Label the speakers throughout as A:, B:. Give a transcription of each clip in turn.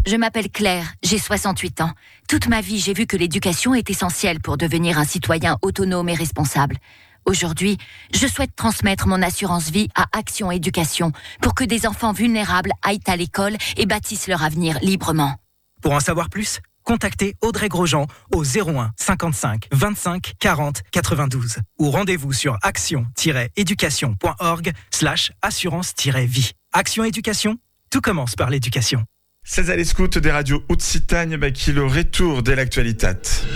A: je m'appelle Claire, j'ai 68 ans. Toute ma vie, j'ai vu que l'éducation est essentielle pour devenir un citoyen autonome et responsable. Aujourd'hui, je souhaite transmettre mon assurance vie à Action Éducation pour que des enfants vulnérables aillent à l'école et bâtissent leur avenir librement.
B: Pour en savoir plus, contactez Audrey Grosjean au 01 55 25 40 92 ou rendez-vous sur action-éducation.org/assurance-vie. Action Éducation, tout commence par l'éducation.
C: C'est à l'écoute des radios Occitanie qui le retour de l'actualité.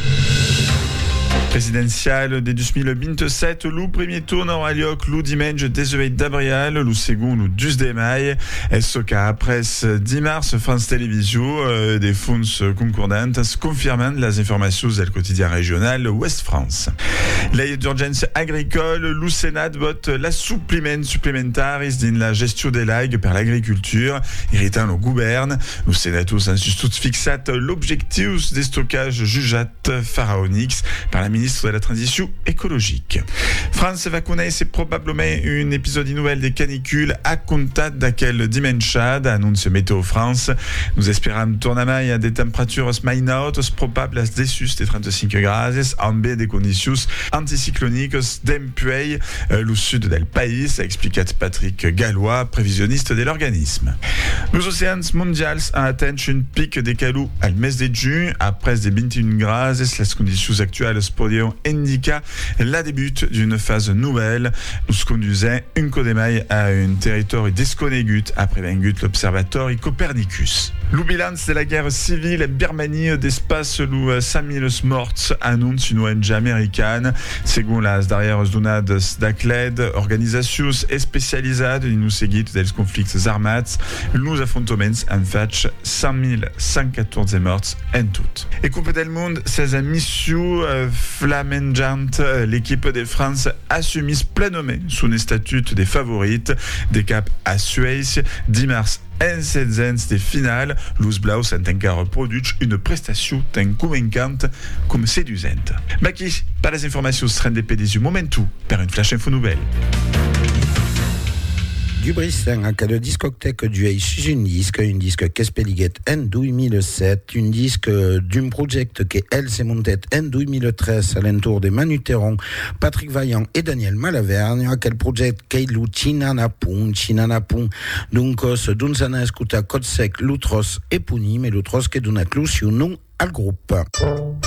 C: Presidencial de 2027, le premier tour aura lieu le dimanche 18 d'avril, le second le 12 de mai. Ce qu'après 10 mars, France Télévisions des fonds concordantes confirment les informations du quotidien régional Ouest France. L'aide d'urgence agricole, le Sénat vote la supplémentaire dans la gestion des lags par l'agriculture, irritant le gouvernement. Le Sénat a tout fixé l'objectif des stockages jugeat pharaoniques par la ministre de la Transition écologique. France va connaître probablement un épisode nouvelle des canicules à compter d'aquel dimanche, annonce Météo France. Nous espérons tourner à des températures minutes probables dessus des 35 degrés, en baie des conditions anticycloniques d'empueil le sud del pays, expliqué Patrick Gallois, prévisionniste de l'organisme. Les océans mondiaux ont atteint un pic des calous à mes de juin, après des 21 degrés. Les conditions actuelles indiquent la début d'une phase nouvelle. Nous conduisons une codemaille à un territoire desconnegut après l'observatoire Copernicus. Le bilan de la guerre civile en Birmanie d'espace le 5000 morts annonce une ONG américaine. Selon las darreres donades d'Acled, organisations spécialisées dans nous seguit dels conflicts armats, nous affrontaments en fait 5114 morts en tout. Et Coupe del Monde, c'est une mission flammengeante. L'équipe de France assume pleinement son statut des favorites des caps à Suède 10 mars. En cette des finales, los Blaus ont encore produit une prestation tan convaincante comme séduisante. Maki, par les informations seront des momentu per une flash info nouvelle.
D: Du Brissin, à de discothèque du Eich, un disque qu'espeliguet en 2007, un disque d'un projet que elle s'est monté en 2013 à l'entour de Manu Théron, Patrick Vaillant et Daniel Malavergne, à quel projet qu'elle Chinanapun. Donc, ce d'un sana escuta Kotsek, Loutros et Puni, mais Loutros qui donne inclusion non al groupe.